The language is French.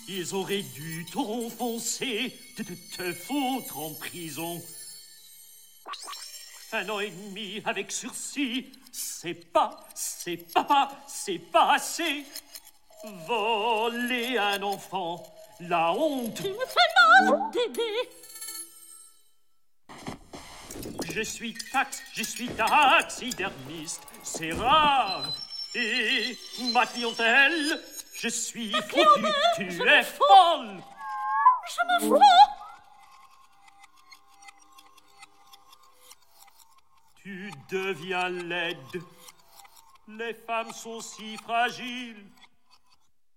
Ils auraient dû t'enfoncer, te foutre en prison. 1 an et demi avec sursis, c'est pas assez. Voler un enfant, la honte. Tu me fais mal, Dédé. Je suis taxidermiste, c'est rare. Et ma clientèle, je suis foutu, tu es folle. Je me fous. Tu deviens laide. Les femmes sont si fragiles.